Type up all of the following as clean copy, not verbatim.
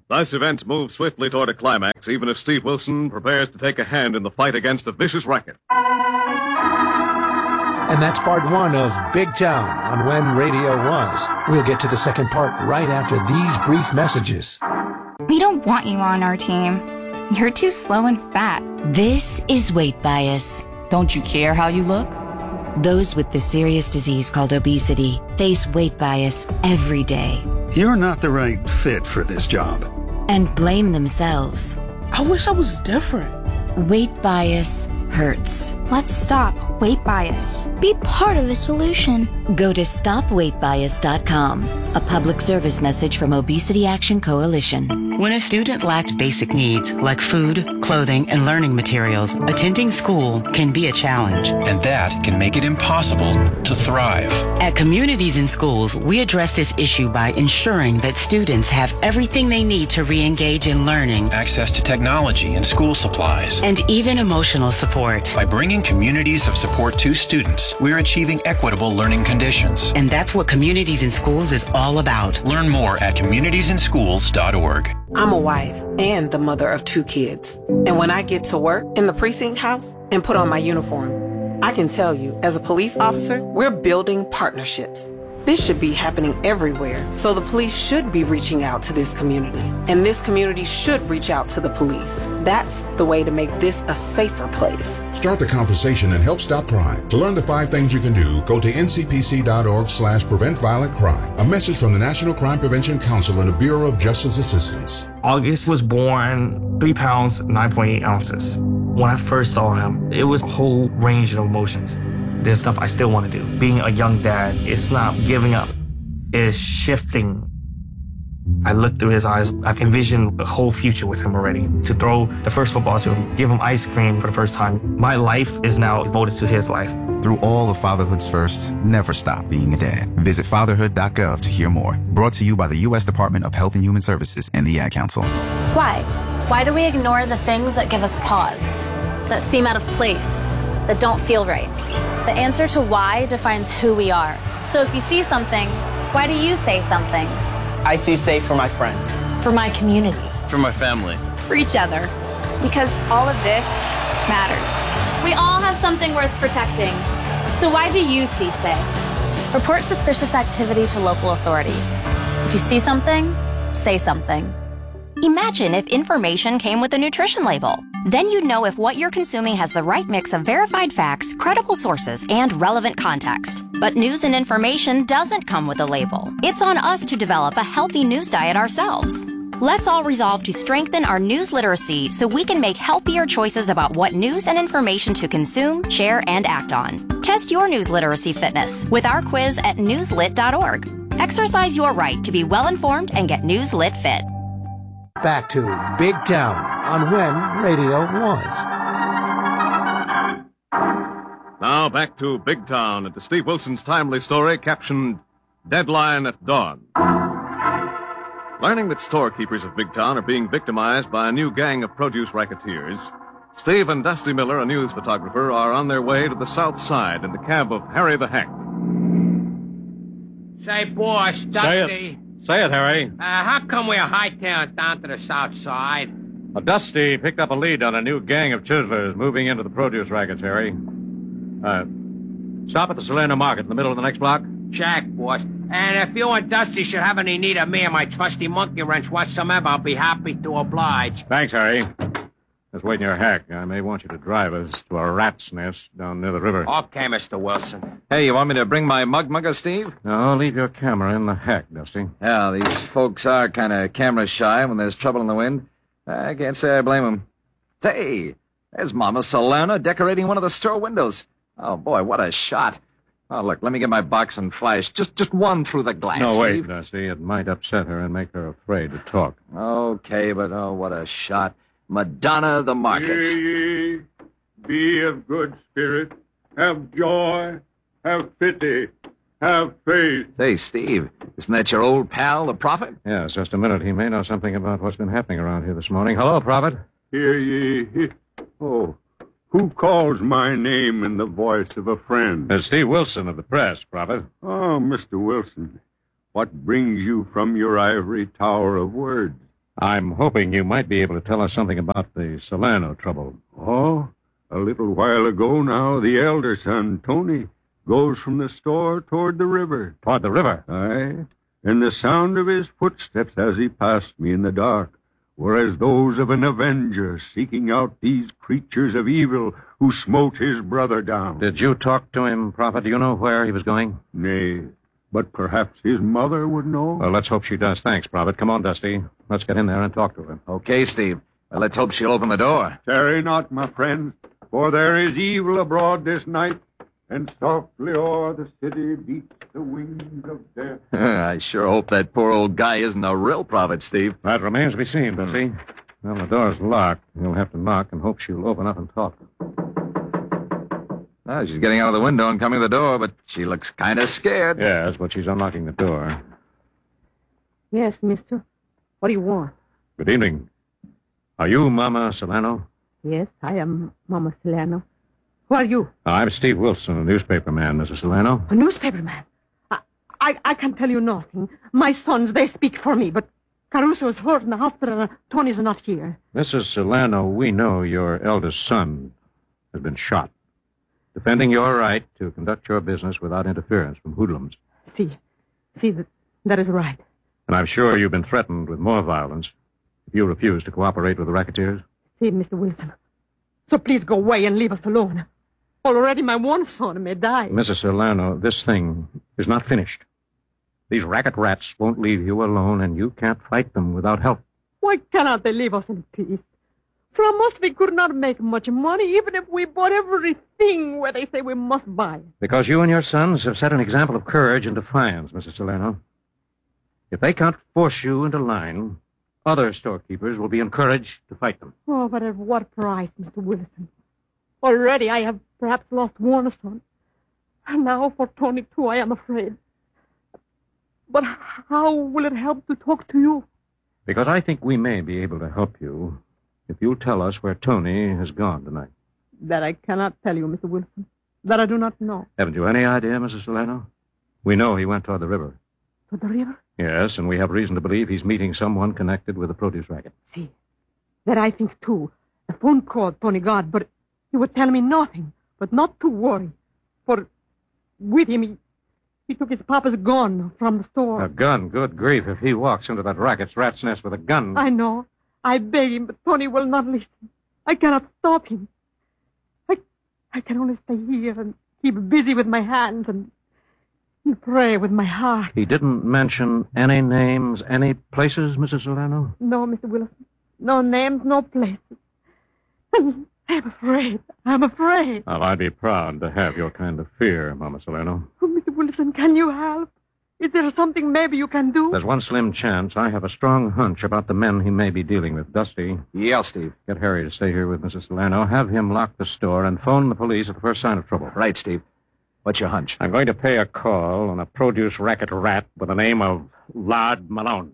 Thus, events move swiftly toward a climax, even if Steve Wilson prepares to take a hand in the fight against a vicious racket. And that's part one of Big Town on When Radio Was. We'll get to the second part right after these brief messages. We don't want you on our team. You're too slow and fat. This is weight bias. Don't you care how you look? Those with the serious disease called obesity face weight bias every day. You're not the right fit for this job. And blame themselves. I wish I was different. Weight bias hurts. Let's stop weight bias. Be part of the solution. Go to stopweightbias.com, a public service message from Obesity Action Coalition. When a student lacks basic needs like food, clothing, and learning materials, attending school can be a challenge. And that can make it impossible to thrive. At Communities in Schools, we address this issue by ensuring that students have everything they need to re-engage in learning, access to technology and school supplies, and even emotional support. By bringing communities of support to students, we're achieving equitable learning conditions. And that's what Communities in Schools is all about. Learn more at communitiesinschools.org. I'm a wife and the mother of 2 kids. And when I get to work in the precinct house and put on my uniform, I can tell you, as a police officer, we're building partnerships. This should be happening everywhere, so the police should be reaching out to this community, and this community should reach out to the police. That's the way to make this a safer place. Start the conversation and help stop crime. To learn the 5 things you can do, go to ncpc.org/preventviolentcrime. A message from the National Crime Prevention Council and the Bureau of Justice Assistance. August was born 3 pounds, 9.8 ounces. When I first saw him, it was a whole range of emotions. There's stuff I still want to do. Being a young dad, it's not giving up. It's shifting. I looked through his eyes. I envisioned a whole future with him already. To throw the first football to him, give him ice cream for the first time. My life is now devoted to his life. Through all of fatherhood's firsts, never stop being a dad. Visit fatherhood.gov to hear more. Brought to you by the U.S. Department of Health and Human Services and the Ad Council. Why? Why do we ignore the things that give us pause, that seem out of place, that don't feel right? The answer to why defines who we are. So if you see something, why do you say something? I see safe for my friends. For my community. For my family. For each other. Because all of this matters. We all have something worth protecting. So why do you see safe? Report suspicious activity to local authorities. If you see something, say something. Imagine if information came with a nutrition label. Then you'd know if what you're consuming has the right mix of verified facts, credible sources, and relevant context. But news and information doesn't come with a label. It's on us to develop a healthy news diet ourselves. Let's all resolve to strengthen our news literacy so we can make healthier choices about what news and information to consume, share, and act on. Test your news literacy fitness with our quiz at newslit.org. Exercise your right to be well-informed and get news lit fit. Back to Big Town on When Radio Was. Now back to Big Town and to Steve Wilson's timely story captioned Deadline at Dawn. Learning that storekeepers of Big Town are being victimized by a new gang of produce racketeers, Steve and Dusty Miller, a news photographer, are on their way to the south side in the cab of Harry the Hack. Say, boss, Dusty. Say it, Harry. How come we're hightailing down to the south side? Well, Dusty picked up a lead on a new gang of chiselers moving into the produce rackets, Harry. Stop at the Salerno Market in the middle of the next block. Check, boss. And if you and Dusty should have any need of me and my trusty monkey wrench whatsoever, I'll be happy to oblige. Thanks, Harry. Just wait in your hack. I may want you to drive us to a rat's nest down near the river. Okay, Mr. Wilson. Hey, you want me to bring my mugger, Steve? No, leave your camera in the hack, Dusty. Yeah, these folks are kind of camera shy when there's trouble in the wind. I can't say I blame them. Hey, there's Mama Salerno decorating one of the store windows. Oh, boy, what a shot. Oh, look, let me get my box and flash. Just one through the glass. No, wait, Steve. Dusty. It might upset her and make her afraid to talk. Okay, but oh, what a shot. Madonna of the markets. Ye, be of good spirit, have joy, have pity, have faith. Hey, Steve, isn't that your old pal, the Prophet? Yes, just a minute. He may know something about what's been happening around here this morning. Hello, Prophet. Hear ye. Oh, who calls my name in the voice of a friend? It's Steve Wilson of the press, Prophet. Oh, Mr. Wilson, what brings you from your ivory tower of words? I'm hoping you might be able to tell us something about the Salerno trouble. Oh, a little while ago now, the elder son, Tony, goes from the store toward the river. Toward the river? Aye, and the sound of his footsteps as he passed me in the dark were as those of an avenger seeking out these creatures of evil who smote his brother down. Did you talk to him, Prophet? Do you know where he was going? Nay, but perhaps his mother would know. Well, let's hope she does. Thanks, Prophet. Come on, Dusty. Let's get in there and talk to her. Okay, Steve. Well, let's hope she'll open the door. Tarry not, my friends, for there is evil abroad this night, and softly o'er the city beats the wings of death. I sure hope that poor old guy isn't a real prophet, Steve. That remains to be seen, Dusty. Well, the door's locked. You'll have to knock and hope she'll open up and talk. Oh, she's getting out of the window and coming to the door, but she looks kind of scared. Yes, but she's unlocking the door. Yes, mister. What do you want? Good evening. Are you Mama Salerno? Yes, I am Mama Salerno. Who are you? I'm Steve Wilson, a newspaper man, Mrs. Salerno. A newspaper man? I can tell you nothing. My sons, they speak for me, but Caruso is hurt in the hospital and Tony's not here. Mrs. Salerno, we know your eldest son has been shot, defending your right to conduct your business without interference from hoodlums. See, that is right. And I'm sure you've been threatened with more violence if you refuse to cooperate with the racketeers. See, Mr. Wilson. So please go away and leave us alone. Already my one son may die. Mrs. Salerno, this thing is not finished. These racket rats won't leave you alone, and you can't fight them without help. Why cannot they leave us in peace? From us we could not make much money, even if we bought everything where they say we must buy. Because you and your sons have set an example of courage and defiance, Mrs. Salerno. If they can't force you into line, other storekeepers will be encouraged to fight them. Oh, but at what price, Mr. Wilson? Already I have perhaps lost one son. And now for Tony, too, I am afraid. But how will it help to talk to you? Because I think we may be able to help you if you'll tell us where Tony has gone tonight. That I cannot tell you, Mr. Wilson. That I do not know. Haven't you any idea, Mrs. Salerno? We know he went toward the river. To the river? Yes, and we have reason to believe he's meeting someone connected with the produce racket. See, that I think, too. A phone call Tony got, but he would tell me nothing, but not to worry. For with him, he took his papa's gun from the store. A gun? Good grief. If he walks into that rat's nest with a gun... I know. I beg him, but Tony will not listen. I cannot stop him. I can only stay here and keep busy with my hands and pray with my heart. He didn't mention any names, any places, Mrs. Salerno? No, Mr. Wilson. No names, no places. I'm afraid. I'm afraid. Well, I'd be proud to have your kind of fear, Mama Salerno. Oh, Mr. Wilson, can you help? Is there something maybe you can do? There's one slim chance. I have a strong hunch about the men he may be dealing with. Dusty. Yeah, Steve. Get Harry to stay here with Mrs. Salerno. Have him lock the store and phone the police at the first sign of trouble. Right, Steve. What's your hunch? I'm going to pay a call on a produce racket rat with the name of Lard Malone.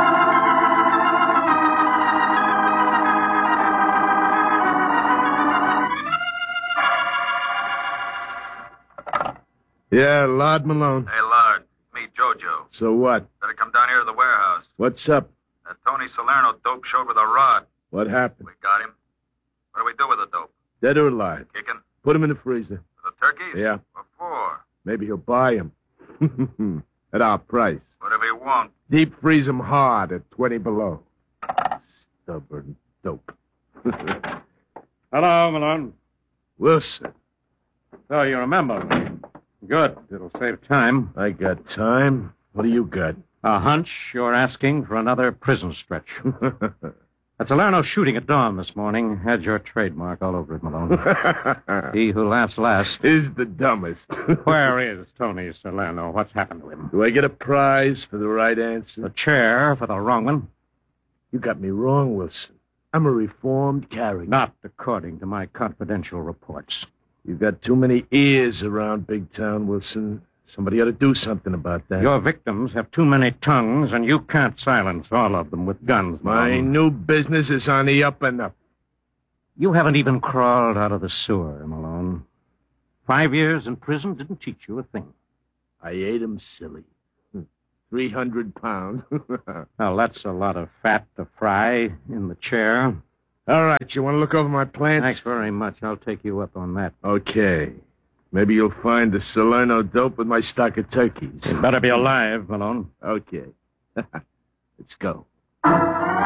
Yeah, Lard Malone. Hey, Lard. Me, Jojo. So what? Better come down here to the warehouse. What's up? That Tony Salerno dope showed with a rod. What happened? We got him. What do we do with the dope? Dead or alive? Kicking? Put him in the freezer. The turkeys? Yeah. What for? Maybe he'll buy him. At our price. Whatever he wants. Deep freeze him hard at 20 below. Stubborn dope. Hello, Malone. Wilson. So you remember me. Good. It'll save time. I got time. What do you got? A hunch you're asking for another prison stretch. That Salerno shooting at dawn this morning had your trademark all over it, Malone. He who laughs last is the dumbest. Where is Tony Salerno? What's happened to him? Do I get a prize for the right answer? A chair for the wrong one? You got me wrong, Wilson. I'm a reformed character. Not according to my confidential reports. You've got too many ears around Big Town, Wilson. Somebody ought to do something about that. Your victims have too many tongues, and you can't silence all of them with guns, Malone. My new business is on the up and up. You haven't even crawled out of the sewer, Malone. 5 years in prison didn't teach you a thing. I ate him silly. 300 pounds. Well, that's a lot of fat to fry in the chair. All right, you want to look over my plans? Thanks very much. I'll take you up on that. Okay. Maybe you'll find the Salerno dope with my stock of turkeys. You better be alive, Malone. Okay. Let's go.